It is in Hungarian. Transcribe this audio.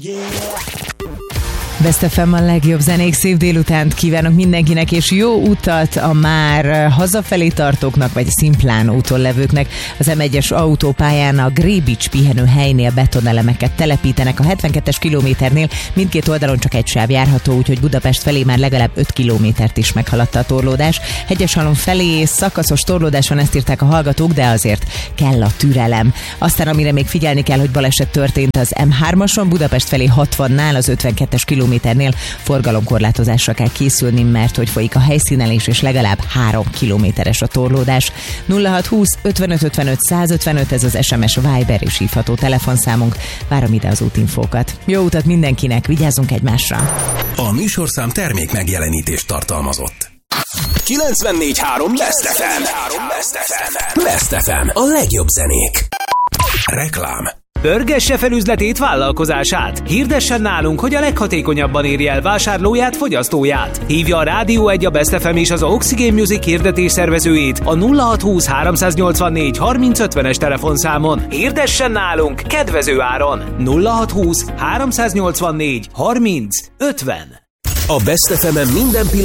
Best FM, a legjobb zenék, szép délutánt kívánok mindenkinek, és jó utat a már hazafelé tartóknak, vagy szimplán úton levőknek. Az M1-es autópályán a Grébics pihenőhelynél betonelemeket telepítenek. A 72-es kilométernél mindkét oldalon csak egy sáv járható, úgyhogy Budapest felé már legalább 5 kilométert is meghaladta a torlódás. Hegyeshalom felé szakaszos torlódás van, ezt írták a hallgatók, de azért kell a türelem. Aztán amire még figyelni kell, hogy baleset történt az M3-ason, Budapest felé 60-nál, az 52-es kilométernél forgalomkorlátozásra kell készülni, mert hogy folyik a helyszínelés, és legalább 3 kilométeres a torlódás. 0620 55 55 155, ez az SMS, Viber és hívható telefonszámunk. Várom ide az útinfókat. Jó utat mindenkinek, vigyázzunk egymásra! A műsorszám termék megjelenítést tartalmazott. 94.3 Best FM. Best FM. A legjobb zenék. Reklám. Pörgesse fel üzletét, vállalkozását. Hirdessen nálunk, hogy a leghatékonyabban érje el vásárlóját, fogyasztóját. Hívja a Rádió 1, a Best FM és az Oxygen Music hirdetés szervezőjét a 0620 384 3050-es telefonszámon. Hirdessen nálunk kedvező áron. 0620 384 3050. A Best FM-en minden